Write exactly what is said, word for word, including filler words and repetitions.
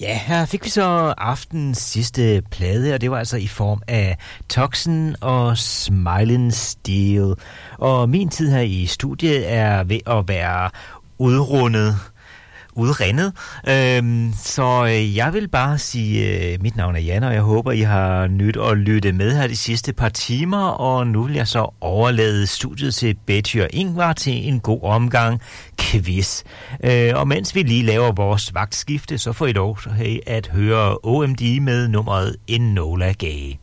Ja, her fik vi så aftens sidste plade, og det var altså i form af Toxin og Smiling Steel. Og min tid her i studiet er ved at være udrundet, udrendet. Øhm, så jeg vil bare sige, uh, mit navn er Jan, og jeg håber, I har nyt at lytte med her de sidste par timer, og nu vil jeg så overlade studiet til Betty og Ingvar til en god omgang quiz. Øh, og mens vi lige laver vores vagtskifte, så får I lov at høre O M D med nummeret Enola Gay.